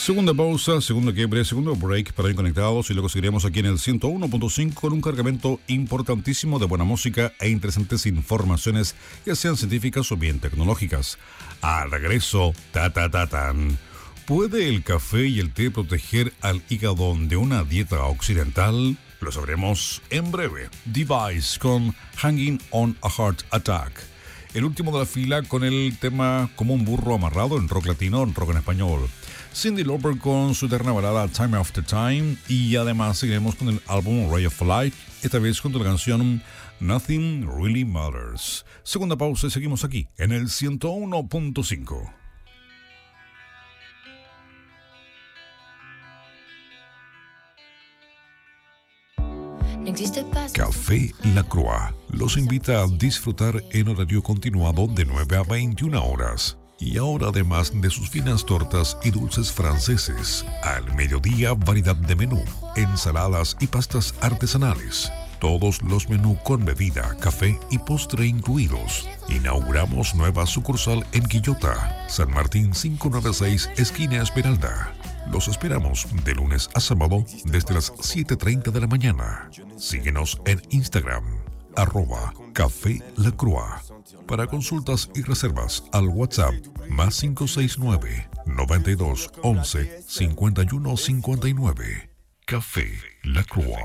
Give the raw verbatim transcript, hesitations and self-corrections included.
Segunda pausa, segundo quiebre, segundo break para bien conectados y luego seguiremos aquí en el ciento uno punto cinco con un cargamento importantísimo de buena música e interesantes informaciones, ya sean científicas o bien tecnológicas. Al regreso, ta ta ta tan. ¿Puede el café y el té proteger al hígado de una dieta occidental? Lo sabremos en breve. Device con Hanging on a Heart Attack. El último de la fila con el tema Como un burro amarrado en rock latino, en rock en español. Cyndi Lauper con su eterna balada Time After Time. Y además seguiremos con el álbum Ray of Light, esta vez con la canción Nothing Really Matters. Segunda pausa y seguimos aquí en el ciento uno punto cinco. Café La Croix los invita a disfrutar en horario continuado de nueve a veintiuna horas. Y ahora, además de sus finas tortas y dulces franceses, al mediodía variedad de menú, ensaladas y pastas artesanales. Todos los menús con bebida, café y postre incluidos. Inauguramos nueva sucursal en Quillota, San Martín quinientos noventa y seis, esquina Esmeralda. Los esperamos de lunes a sábado desde las siete y treinta de la mañana. Síguenos en Instagram, arroba Café La Croix. Para consultas y reservas al WhatsApp más cinco seis nueve, noventa y dos, once, cincuenta y uno cincuenta y nueve. Café La Croix.